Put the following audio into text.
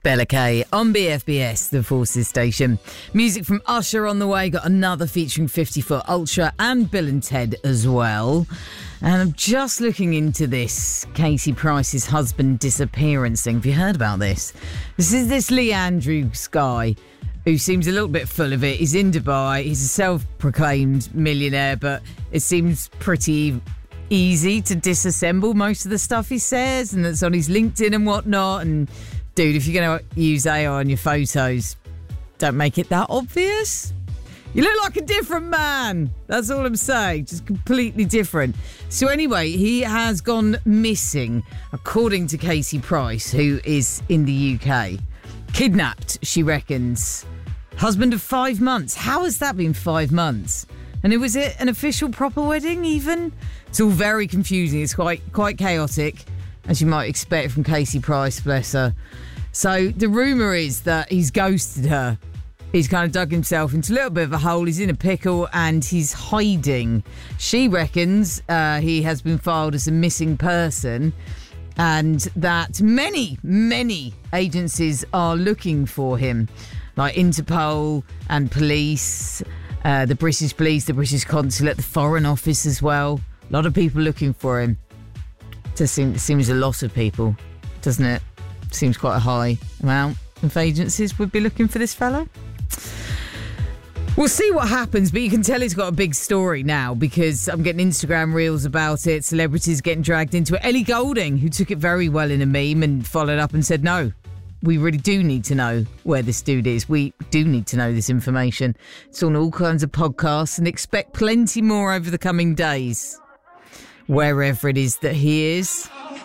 Bella K on BFBS, the Forces station. Music from Usher on the way. Got another featuring 50 Foot Ultra and Bill and Ted as well. And I'm just looking into this Casey Price's husband disappearance thing. Have you heard about this? This is this Lee Andrews guy who seems a little bit full of it. He's in Dubai. He's a self-proclaimed millionaire, but it seems pretty easy to disassemble most of the stuff he says, and that's on his LinkedIn and whatnot. And dude, if you're going to use AI on your photos, don't make it that obvious. You look like a different man. That's all I'm saying. Just completely different. So anyway, he has gone missing, according to Casey Price, who is in the UK. Kidnapped, she reckons. Husband of 5 months. How has that been 5 months? And was it an official proper wedding even? It's all very confusing. It's quite chaotic, as you might expect from Casey Price, bless her. So the rumour is that he's ghosted her. He's kind of dug himself into a little bit of a hole. He's in a pickle and he's hiding. She reckons he has been filed as a missing person and that many agencies are looking for him, like Interpol and police, the British police, the British consulate, the Foreign Office as well. A lot of people looking for him. Seems a lot of people, doesn't it? Seems quite a high amount of agencies would be looking for this fellow. We'll see what happens, but you can tell he's got a big story now because I'm getting Instagram reels about it, celebrities getting dragged into it. Ellie Goulding, who took it very well in a meme and followed up and said, no, we really do need to know where this dude is. We do need to know this information. It's on all kinds of podcasts and expect plenty more over the coming days, wherever it is that he is.